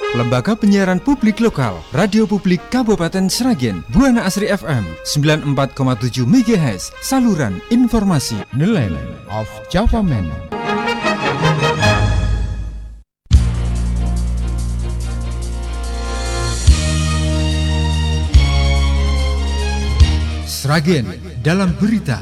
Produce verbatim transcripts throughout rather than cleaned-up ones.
Lembaga Penyiaran Publik Lokal, Radio Publik Kabupaten Sragen, Buana Asri F M sembilan puluh empat koma tujuh megahertz, saluran informasi Nelayan of Java Man. Sragen dalam berita.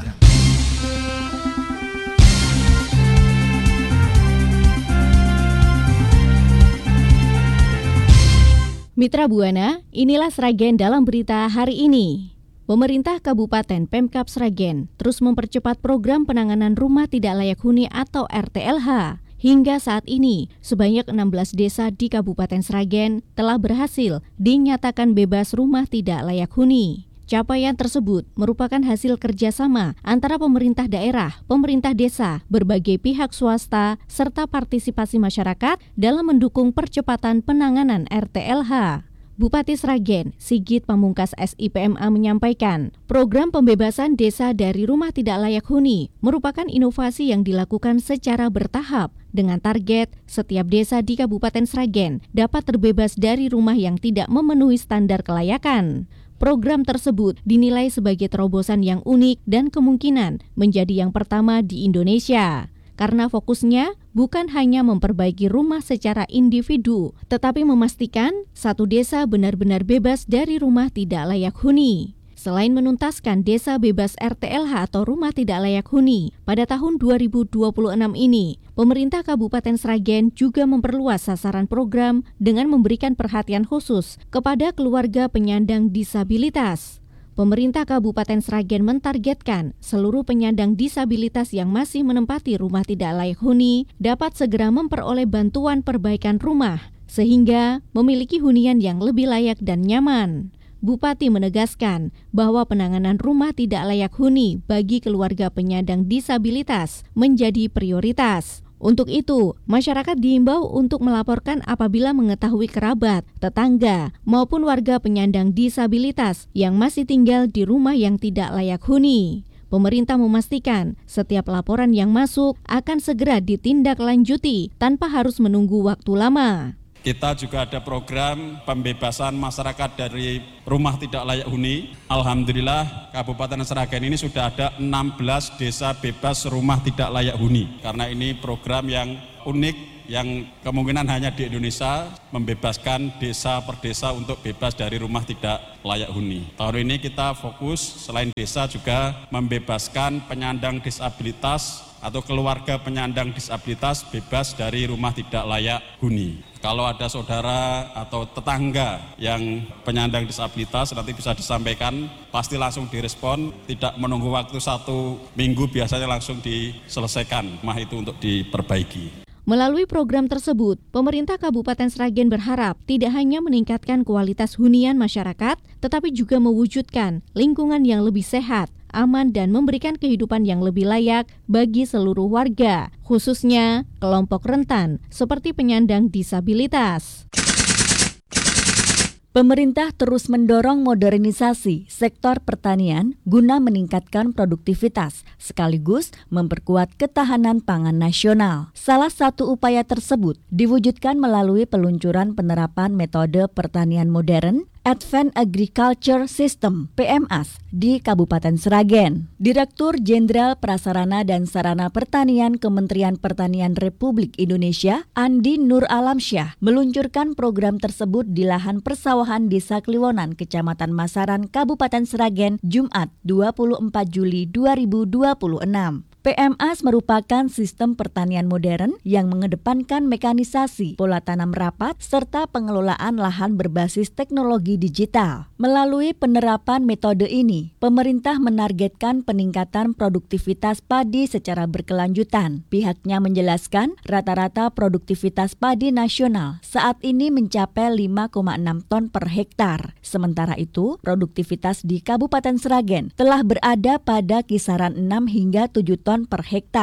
Mitra Buana, inilah Sragen dalam berita hari ini. Pemerintah Kabupaten Pemkab Sragen terus mempercepat program penanganan rumah tidak layak huni atau R T L H. Hingga saat ini, sebanyak enam belas desa di Kabupaten Sragen telah berhasil dinyatakan bebas rumah tidak layak huni. Capaian tersebut merupakan hasil kerjasama antara pemerintah daerah, pemerintah desa, berbagai pihak swasta, serta partisipasi masyarakat dalam mendukung percepatan penanganan R T L H. Bupati Sragen, Sigit Pamungkas S I P M A menyampaikan, program pembebasan desa dari rumah tidak layak huni merupakan inovasi yang dilakukan secara bertahap dengan target setiap desa di Kabupaten Sragen dapat terbebas dari rumah yang tidak memenuhi standar kelayakan. Program tersebut dinilai sebagai terobosan yang unik dan kemungkinan menjadi yang pertama di Indonesia. Karena fokusnya bukan hanya memperbaiki rumah secara individu, tetapi memastikan satu desa benar-benar bebas dari rumah tidak layak huni. Selain menuntaskan desa bebas R T L H atau rumah tidak layak huni, pada tahun dua ribu dua puluh enam ini, pemerintah Kabupaten Sragen juga memperluas sasaran program dengan memberikan perhatian khusus kepada keluarga penyandang disabilitas. Pemerintah Kabupaten Sragen mentargetkan seluruh penyandang disabilitas yang masih menempati rumah tidak layak huni dapat segera memperoleh bantuan perbaikan rumah, sehingga memiliki hunian yang lebih layak dan nyaman. Bupati menegaskan bahwa penanganan rumah tidak layak huni bagi keluarga penyandang disabilitas menjadi prioritas. Untuk itu, masyarakat diimbau untuk melaporkan apabila mengetahui kerabat, tetangga, maupun warga penyandang disabilitas yang masih tinggal di rumah yang tidak layak huni. Pemerintah memastikan setiap laporan yang masuk akan segera ditindaklanjuti tanpa harus menunggu waktu lama. Kita juga ada program pembebasan masyarakat dari rumah tidak layak huni. Alhamdulillah Kabupaten Sragen ini sudah ada enam belas desa bebas rumah tidak layak huni. Karena ini program yang unik yang kemungkinan hanya di Indonesia, membebaskan desa per desa untuk bebas dari rumah tidak layak huni. Tahun ini kita fokus selain desa juga membebaskan penyandang disabilitas atau keluarga penyandang disabilitas bebas dari rumah tidak layak huni. Kalau ada saudara atau tetangga yang penyandang disabilitas nanti bisa disampaikan, pasti langsung direspon, tidak menunggu waktu satu minggu, biasanya langsung diselesaikan rumah itu untuk diperbaiki. Melalui program tersebut, pemerintah Kabupaten Sragen berharap tidak hanya meningkatkan kualitas hunian masyarakat, tetapi juga mewujudkan lingkungan yang lebih sehat, aman, dan memberikan kehidupan yang lebih layak bagi seluruh warga, khususnya kelompok rentan seperti penyandang disabilitas. Pemerintah terus mendorong modernisasi sektor pertanian guna meningkatkan produktivitas sekaligus memperkuat ketahanan pangan nasional. Salah satu upaya tersebut diwujudkan melalui peluncuran penerapan metode pertanian modern Advanced Agriculture System (P M A S) di Kabupaten Sragen. Direktur Jenderal Prasarana dan Sarana Pertanian Kementerian Pertanian Republik Indonesia, Andi Nur Alamsyah, meluncurkan program tersebut di lahan persawahan Desa Kliwonan, Kecamatan Masaran, Kabupaten Sragen, Jumat dua puluh empat Juli dua ribu dua puluh enam. P M A S merupakan sistem pertanian modern yang mengedepankan mekanisasi, pola tanam rapat, serta pengelolaan lahan berbasis teknologi digital. Melalui penerapan metode ini, pemerintah menargetkan peningkatan produktivitas padi secara berkelanjutan. Pihaknya menjelaskan rata-rata produktivitas padi nasional saat ini mencapai lima koma enam ton per hektar. Sementara itu, produktivitas di Kabupaten Sragen telah berada pada kisaran enam hingga tujuh ton per hektar.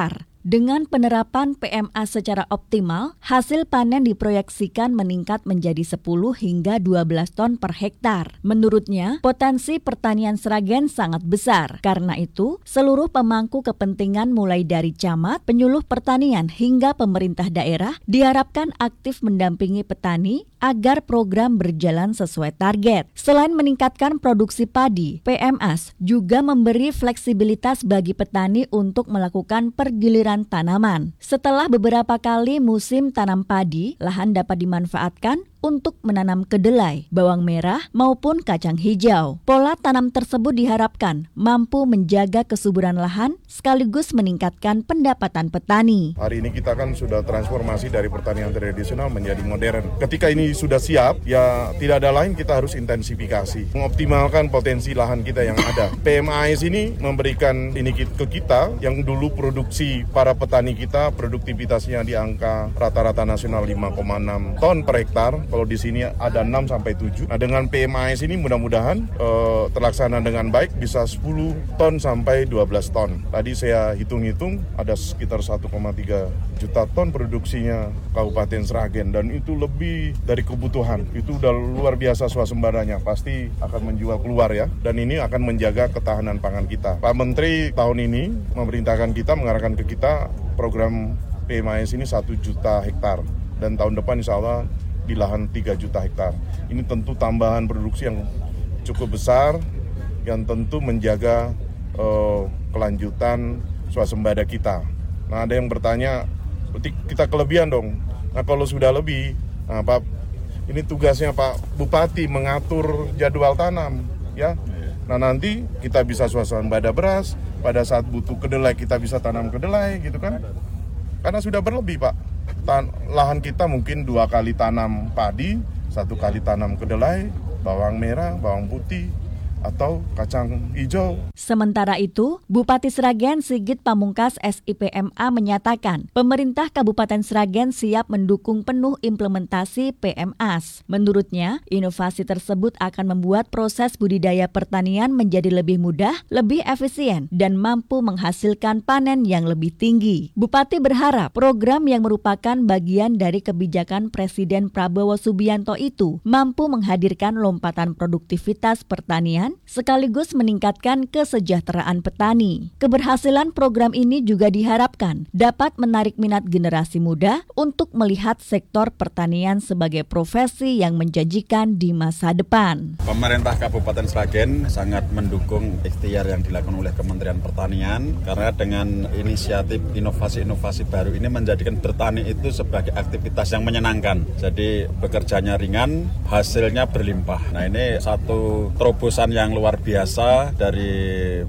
Dengan penerapan P M A secara optimal, hasil panen diproyeksikan meningkat menjadi sepuluh hingga dua belas ton per hektar. Menurutnya, potensi pertanian Sragen sangat besar. Karena itu, seluruh pemangku kepentingan mulai dari camat, penyuluh pertanian hingga pemerintah daerah diharapkan aktif mendampingi petani agar program berjalan sesuai target. Selain meningkatkan produksi padi, P M A S juga memberi fleksibilitas bagi petani untuk melakukan pergiliran tanaman. Setelah beberapa kali musim tanam padi, lahan dapat dimanfaatkan untuk menanam kedelai, bawang merah, maupun kacang hijau. Pola tanam tersebut diharapkan mampu menjaga kesuburan lahan sekaligus meningkatkan pendapatan petani. Hari ini kita kan sudah transformasi dari pertanian tradisional menjadi modern. Ketika ini sudah siap, ya tidak ada lain kita harus intensifikasi, mengoptimalkan potensi lahan kita yang ada. P M A S ini memberikan ini ke kita yang dulu produksi para petani kita produktivitasnya di angka rata-rata nasional lima koma enam ton per hektar. Kalau di sini ada enam sampai tujuh. Nah, dengan P M A S ini mudah-mudahan eh, terlaksana dengan baik bisa sepuluh ton sampai dua belas ton. Tadi saya hitung-hitung ada sekitar satu koma tiga juta ton produksinya Kabupaten Sragen dan itu lebih dari kebutuhan. Itu udah luar biasa swasembadanya. Pasti akan menjual keluar ya. Dan ini akan menjaga ketahanan pangan kita. Pak Menteri tahun ini memerintahkan kita, mengarahkan ke kita program P M A S ini satu juta hektar. Dan tahun depan insya Allah di lahan tiga juta hektar. Ini tentu tambahan produksi yang cukup besar yang tentu menjaga uh, kelanjutan swasembada kita. Nah, ada yang bertanya, berarti kita kelebihan dong. Nah, kalau sudah lebih, nah Pak, ini tugasnya Pak Bupati mengatur jadwal tanam, ya. Nah, nanti kita bisa swasembada beras, pada saat butuh kedelai kita bisa tanam kedelai gitu kan. Karena sudah berlebih, Pak. Tan- lahan kita mungkin dua kali tanam padi, satu kali tanam kedelai, bawang merah, bawang putih, atau kacang hijau. Sementara itu, Bupati Sragen Sigit Pamungkas S I P M A menyatakan pemerintah Kabupaten Sragen siap mendukung penuh implementasi P M A S. Menurutnya, inovasi tersebut akan membuat proses budidaya pertanian menjadi lebih mudah, lebih efisien, dan mampu menghasilkan panen yang lebih tinggi. Bupati berharap program yang merupakan bagian dari kebijakan Presiden Prabowo Subianto itu mampu menghadirkan lompatan produktivitas pertanian sekaligus meningkatkan kesejahteraan petani. Keberhasilan program ini juga diharapkan dapat menarik minat generasi muda untuk melihat sektor pertanian sebagai profesi yang menjanjikan di masa depan. Pemerintah Kabupaten Sragen sangat mendukung ikhtiar yang dilakukan oleh Kementerian Pertanian karena dengan inisiatif inovasi-inovasi baru ini menjadikan bertani itu sebagai aktivitas yang menyenangkan. Jadi bekerjanya ringan, hasilnya berlimpah. Nah, ini satu terobosan yang luar biasa dari